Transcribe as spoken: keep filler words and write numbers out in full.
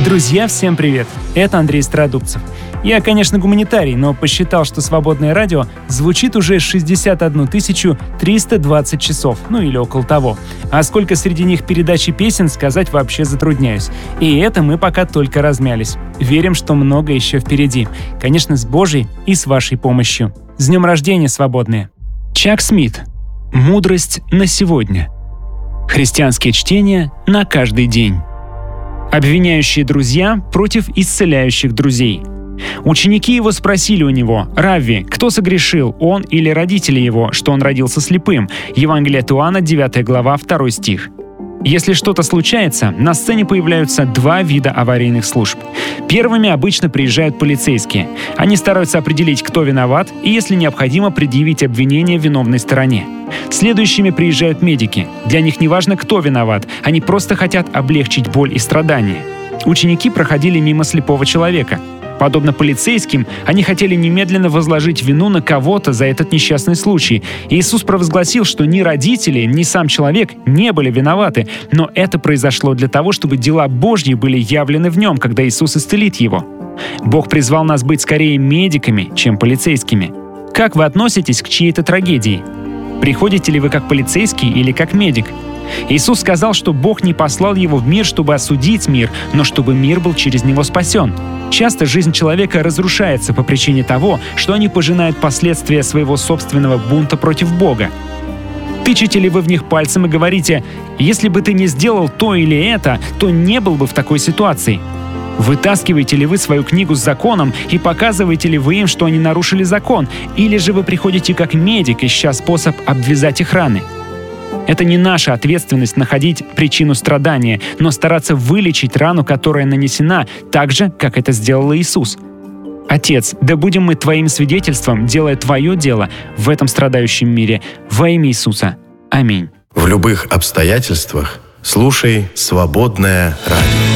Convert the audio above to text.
Друзья, всем привет! Это Андрей Стародубцев. Я, конечно, гуманитарий, но посчитал, что свободное радио звучит уже шестьдесят одну тысячу триста двадцать часов, ну или около того. А сколько среди них передач и песен, сказать вообще затрудняюсь. И это мы пока только размялись. Верим, что много еще впереди. Конечно, с Божьей и с вашей помощью. С днем рождения, свободные! Чак Смит. Мудрость на сегодня. Христианские чтения на каждый день. Обвиняющие друзья против исцеляющих друзей. Ученики его спросили у него: «Равви, кто согрешил, он или родители его, что он родился слепым?» Евангелие от Иоанна, девятая глава, второй стих. Если что-то случается, на сцене появляются два вида аварийных служб. Первыми обычно приезжают полицейские. Они стараются определить, кто виноват, и, если необходимо, предъявить обвинение виновной стороне. Следующими приезжают медики. Для них не важно, кто виноват, они просто хотят облегчить боль и страдания. Ученики проходили мимо слепого человека. Подобно полицейским, они хотели немедленно возложить вину на кого-то за этот несчастный случай. Иисус провозгласил, что ни родители, ни сам человек не были виноваты, но это произошло для того, чтобы дела Божьи были явлены в нем, когда Иисус исцелит его. Бог призвал нас быть скорее медиками, чем полицейскими. Как вы относитесь к чьей-то трагедии? Приходите ли вы как полицейский или как медик? Иисус сказал, что Бог не послал его в мир, чтобы осудить мир, но чтобы мир был через него спасен. Часто жизнь человека разрушается по причине того, что они пожинают последствия своего собственного бунта против Бога. Тычете ли вы в них пальцем и говорите: «Если бы ты не сделал то или это, то не был бы в такой ситуации»? Вытаскиваете ли вы свою книгу с законом и показываете ли вы им, что они нарушили закон? Или же вы приходите как медик, ища способ обвязать их раны? Это не наша ответственность находить причину страдания, но стараться вылечить рану, которая нанесена, так же, как это сделал Иисус. Отец, да будем мы Твоим свидетельством, делая Твое дело в этом страдающем мире. Во имя Иисуса. Аминь. В любых обстоятельствах слушай «Свободное радио».